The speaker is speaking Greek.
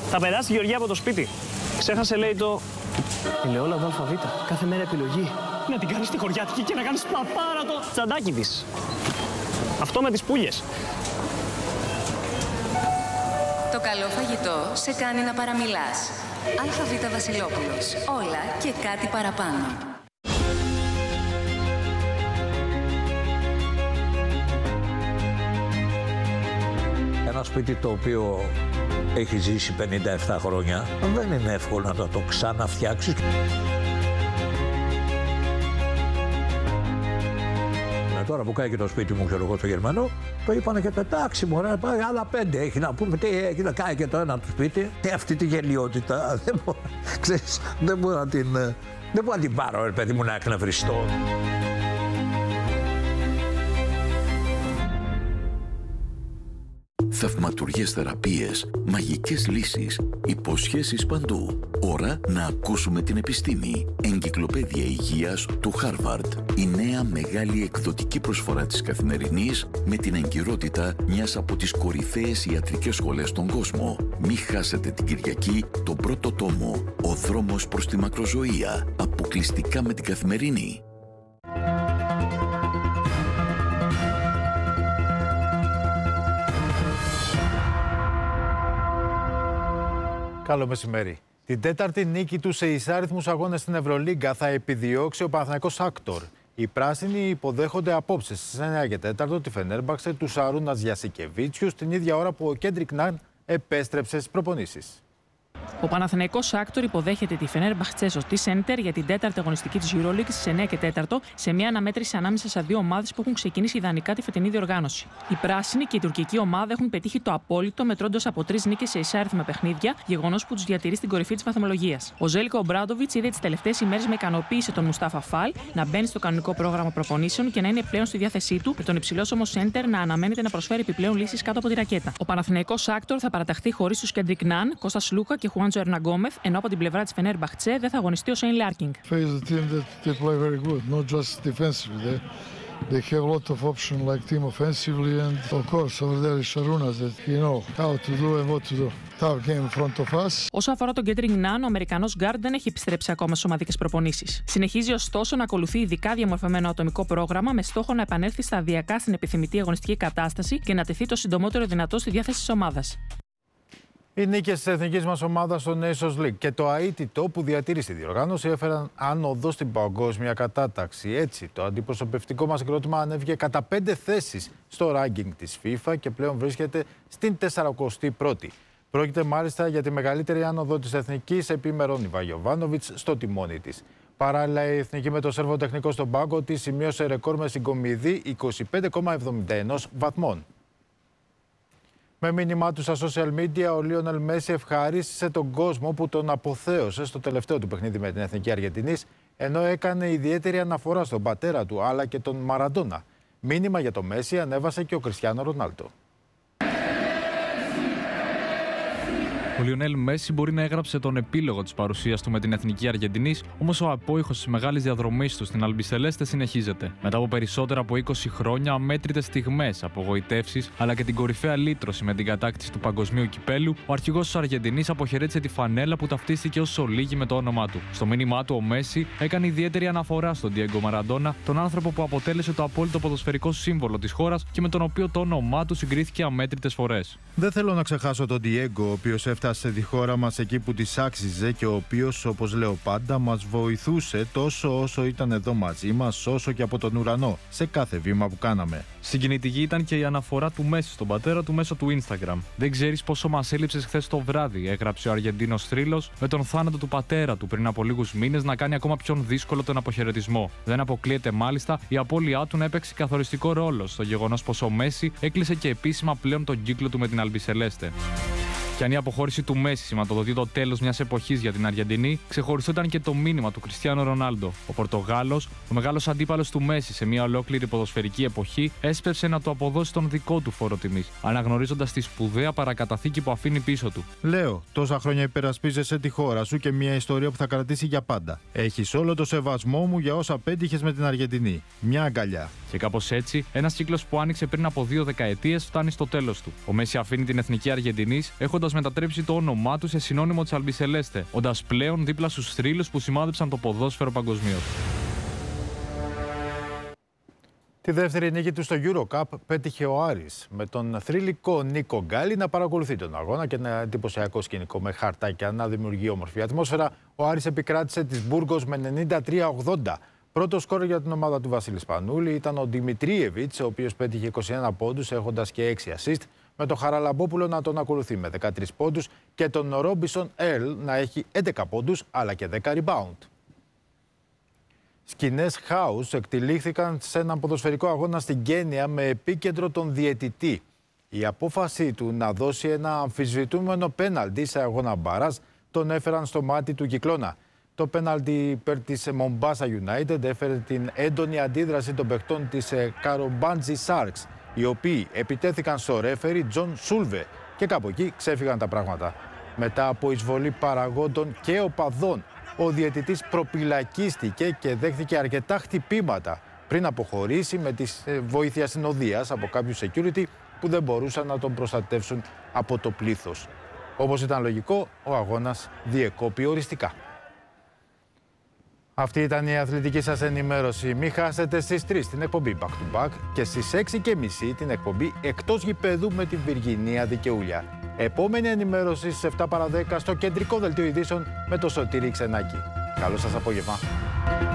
Θα περάσει η Γεωργία από το σπίτι. Ξέχασε, λέει, το ελαιόλαδο αλφαβήτα. Κάθε μέρα επιλογή. Να την κάνεις τη χωριάτικη και να κάνεις παπάρα το τσαντάκι της. Αυτό με τις πουλιες. Το καλό φαγητό σε κάνει να παραμιλάς. ΑΒ Βασιλόπουλος. Όλα και κάτι παραπάνω. Ένα σπίτι το οποίο έχει ζήσει 57 χρόνια, δεν είναι εύκολο να το ξαναφτιάξεις. Τώρα που κάει και το σπίτι μου, ξέρω εγώ, στο Γερμανό, το είπανε και εντάξει, μωρέ, άλλα 5 έχει να πούμε, τι έχει να κάει και το ένα του σπίτι. Και αυτή τη γελιότητα δεν μπορώ να την πάρω, ρε παιδί μου, να εκνευριστώ. Θαυματουργές θεραπείες, μαγικές λύσεις, υποσχέσεις παντού. Ώρα να ακούσουμε την επιστήμη. Εγκυκλοπαίδεια υγείας του Χάρβαρντ. Η νέα μεγάλη εκδοτική προσφορά της Καθημερινής με την εγκυρότητα μιας από τις κορυφαίες ιατρικές σχολές στον κόσμο. Μη χάσετε την Κυριακή τον πρώτο τόμο «Ο δρόμος προς τη μακροζωία». Αποκλειστικά με την Καθημερινή. Καλό μεσημέρι. Την τέταρτη νίκη του σε εισάριθμους αγώνες στην Ευρωλίγκα θα επιδιώξει ο Παναθηναϊκός Άκτορ. Οι πράσινοι υποδέχονται απόψε στις 9 και 4 τη Φενέρμπαξε του Σαρούνας Γιασικεβίτσιους την ίδια ώρα που ο Κέντρικ Ναν επέστρεψε στις προπονήσεις. Ο Παναθηναϊκός Άκτορ υποδέχεται τη Φενέρμπαχτσε στο T-Center για την τέταρτη αγωνιστική της EuroLeague στις 9 και 4 σε μια αναμέτρηση ανάμεσα σε δύο ομάδες που έχουν ξεκινήσει ιδανικά τη φετινή διοργάνωση. Οι πράσινοι και η τουρκική ομάδα έχουν πετύχει το απόλυτο μετρώντας από 3 νίκες σε εισάριθμα παιχνίδια, γεγονός που τους διατηρεί στην κορυφή της βαθμολογίας. Ο Ζέλικο Ομπράντοβιτς είδε τις τελευταίες ημέρες με ικανοποίηση τον Μουστάφα Φαλ να μπαίνει στο κανονικό πρόγραμμα προπονήσεων και να είναι πλέον στη διάθεσή του, με τον υψηλόσωμο σέντερ να αναμένεται να προσφέρει επιπλέον λύσεις κάτω από τη ρακέτα. Ο Παναθηναϊκός Άκτορ θα παραταχθεί χωρίς τους Κέντρικ Ναν, Κώστα Λούκα και Χουάντζο Ερναγκόμεθ, ενώ από την πλευρά της Φενέρμπαχτσε δεν θα αγωνιστεί ο Σέιν Λάρκινγκ. They have a lot of options like team offensively and of course over there is Sarunas that you know how to do and what to do. Tough game in front of us. Όσο αφορά τον Κέντρικ Ναν, ο Αμερικανός γκάρντ δεν έχει επιστρέψει ακόμα στις ομαδικές προπονήσεις. Συνεχίζει ωστόσο να ακολουθεί ειδικά διαμορφωμένο ατομικό πρόγραμμα με στόχο να επανέλθει σταδιακά στην επιθυμητή αγωνιστική κατάσταση και να τεθεί το συντομότερο δυνατό στη διάθεση της ομάδας. Οι νίκες της εθνικής μας ομάδας στο Nations League και το αίτητο που διατήρησε τη διοργάνωση έφεραν άνοδο στην παγκόσμια κατάταξη. Έτσι, το αντιπροσωπευτικό μας συγκρότημα ανέβηκε κατά 5 θέσεις στο ranking της FIFA και πλέον βρίσκεται στην 41η. Πρόκειται μάλιστα για τη μεγαλύτερη άνοδο της εθνικής επί Μερόνι Γιοβάνοβιτς στο τιμόνι της. Παράλληλα, η εθνική με το Σέρβο τεχνικό στον πάγκο της σημείωσε ρεκόρ με συγκομιδή 25,71 βαθμών. Με μήνυμά του στα social media, ο Λίονελ Μέση ευχαρίστησε τον κόσμο που τον αποθέωσε στο τελευταίο του παιχνίδι με την Εθνική Αργεντινής, ενώ έκανε ιδιαίτερη αναφορά στον πατέρα του αλλά και τον Μαραντόνα. Μήνυμα για τον Μέση ανέβασε και ο Κριστιάνο Ρονάλντο. Ο Λιονέλ Μέση μπορεί να έγραψε τον επίλογο της παρουσίας του με την Εθνική Αργεντινής, όμως ο απόϊχος της μεγάλης διαδρομής του στην Αλμπισελέστε συνεχίζεται. Μετά από περισσότερα από 20 χρόνια, αμέτρητες στιγμές, απογοητεύσεις, αλλά και την κορυφαία λύτρωση με την κατάκτηση του παγκοσμίου κυπέλου, ο αρχηγός της Αργεντινής αποχαιρέτησε τη φανέλα που ταυτίστηκε ως Ολίγη με το όνομά του. Στο μήνυμά του, ο Μέση έκανε ιδιαίτερη αναφορά στον Διέγκο Μαραντόνα, τον άνθρωπο που αποτέλεσε το απόλυτο ποδοσφαιρικό σύμβολο της χώρας και με τον οποίο το όνομά του συγκρίθηκε αμέτρητες φορές. Δεν θέλω να ξεχάσω τον Διέγκο, ο οποίος έφτασε τη χώρα μας εκεί που της άξιζε και ο οποίος, όπως λέω πάντα, μας βοηθούσε τόσο όσο ήταν εδώ μαζί μας, όσο και από τον ουρανό, σε κάθε βήμα που κάναμε. Συγκινητική ήταν και η αναφορά του Μέση στον πατέρα του μέσω του Instagram. Δεν ξέρεις πόσο μας έλειψες χθες το βράδυ, έγραψε ο Αργεντίνος θρύλος, με τον θάνατο του πατέρα του πριν από λίγους μήνες να κάνει ακόμα πιο δύσκολο τον αποχαιρετισμό. Δεν αποκλείεται μάλιστα η απώλειά του να έπαιξε καθοριστικό ρόλο στο γεγονός πως ο Μέση έκλεισε και επίσημα πλέον τον κύκλο του με την Αλμπισελέστε. Και αν η αποχώρηση του Μέση σηματοδοτεί το τέλος μιας εποχής για την Αργεντινή, ξεχωριστό ήταν και το μήνυμα του Κριστιάνο Ρονάλντο. Ο Πορτογάλος, ο μεγάλος αντίπαλος του Μέση σε μια ολόκληρη ποδοσφαιρική εποχή, έσπευσε να του αποδώσει τον δικό του φόρο τιμής, αναγνωρίζοντας τη σπουδαία παρακαταθήκη που αφήνει πίσω του. Λέω, τόσα χρόνια υπερασπίζεσαι τη χώρα σου και μια ιστορία που θα κρατήσει για πάντα. Έχεις όλο το σεβασμό μου για όσα πέτυχες με την Αργεντινή. Μια αγκαλιά. Και κάπως έτσι, ένας κύκλος που άνοιξε πριν από 2 δεκαετίες φτάνει στο τέλος του. Ο Μέση αφήνει την εθνική Αργεντινής έχοντας έχοντας μετατρέψει το όνομά του σε συνώνυμο της Αλμπισελέστε, όντας πλέον δίπλα στους θρύλους που σημάδεψαν το ποδόσφαιρο παγκοσμίως. Τη δεύτερη νίκη του στο EuroCup πέτυχε ο Άρης, με τον θρυλικό Νίκο Γκάλι να παρακολουθεί τον αγώνα και ένα εντυπωσιακό σκηνικό με χαρτάκια να δημιουργεί όμορφη ατμόσφαιρα. Ο Άρης επικράτησε της Μπούργος με 93-80. Πρώτο σκόρ για την ομάδα του Βασίλη Σπανούλη ήταν ο Δημητρίεβιτς, ο οποίος πέτυχε 21 πόντους έχοντας και 6 assist, με τον Χαραλαμπόπουλο να τον ακολουθεί με 13 πόντους και τον Ρόμπισον Ερλ να έχει 11 πόντους αλλά και 10 rebound. Σκηνές χάους εκτυλίχθηκαν σε έναν ποδοσφαιρικό αγώνα στην Κένια με επίκεντρο τον διαιτητή. Η απόφαση του να δώσει ένα αμφισβητούμενο πέναλτι σε αγώνα μπάρας τον έφεραν στο μάτι του Κυκλώνα. Το πέναλτι υπέρ της Mombasa United έφερε την έντονη αντίδραση των παιχτών της Kariobangi Sharks, οι οποίοι επιτέθηκαν στο ρέφερι Τζον Σούλβε και κάπου εκεί ξέφυγαν τα πράγματα. Μετά από εισβολή παραγόντων και οπαδών, ο διαιτητής προπυλακίστηκε και δέχθηκε αρκετά χτυπήματα πριν αποχωρήσει με τη βοήθεια συνοδείας από κάποιους security που δεν μπορούσαν να τον προστατεύσουν από το πλήθος. Όπως ήταν λογικό, ο αγώνας διεκόπη οριστικά. Αυτή ήταν η αθλητική σας ενημέρωση. Μην χάσετε στις 3 την εκπομπή Back to Back και στις 6:30 την εκπομπή Εκτός Γηπέδου με την Βυργινία Δικαιούλια. Επόμενη ενημέρωση στις 7 παρα 10 στο κεντρικό δελτίο ειδήσεων με το Σωτήρη Ξενάκη. Καλό σας απόγευμα.